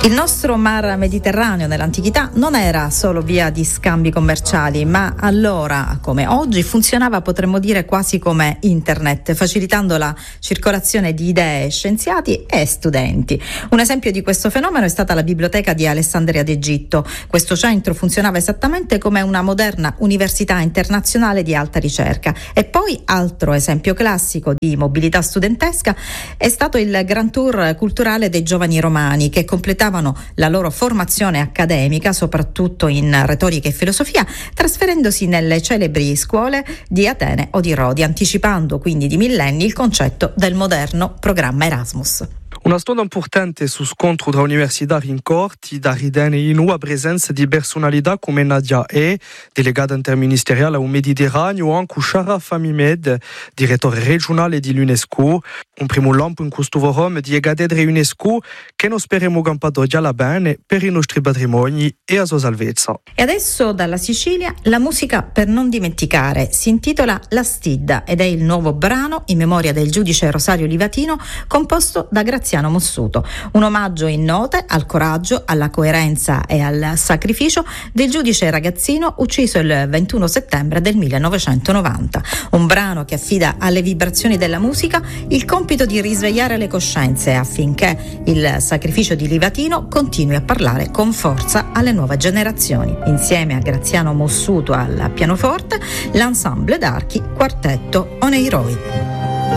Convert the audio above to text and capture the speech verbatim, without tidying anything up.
Il nostro mar Mediterraneo nell'antichità non era solo via di scambi commerciali, ma allora, come oggi, funzionava, potremmo dire, quasi come internet, facilitando la circolazione di idee, scienziati e studenti. Un esempio di questo fenomeno è stata la biblioteca di Alessandria d'Egitto. Questo centro funzionava esattamente come una moderna università internazionale di alta ricerca. E poi, altro esempio classico di mobilità studentesca è stato il Grand Tour culturale dei giovani romani, che completavano la loro formazione accademica, soprattutto in retorica e filosofia, trasferendosi nelle celebri scuole di Atene o di Rodi, anticipando quindi di millenni il concetto del moderno programma Erasmus. Una storia importante su scontro tra universitari in corti, da ridere in una presenza di personalità come Nadia E, delegata interministeriale al Mediterraneo, o anche Sharaf Hamimed, direttore regionale di l'UNESCO. Un primo lampo in questo forum di Egadedre UNESCO che non speriamo campato alla bene per i nostri patrimoni e a sua salvezza. E adesso dalla Sicilia la musica per non dimenticare si intitola La Stidda ed è il nuovo brano in memoria del giudice Rosario Livatino composto da Graziano Mossuto, un omaggio in note al coraggio, alla coerenza e al sacrificio del giudice ragazzino ucciso il ventuno settembre del millenovecentonovanta. Un brano che affida alle vibrazioni della musica il compito di risvegliare le coscienze affinché il sacrificio di Livatino continui a parlare con forza alle nuove generazioni. Insieme a Graziano Mossuto al pianoforte, l'ensemble d'archi Quartetto Oneiroi.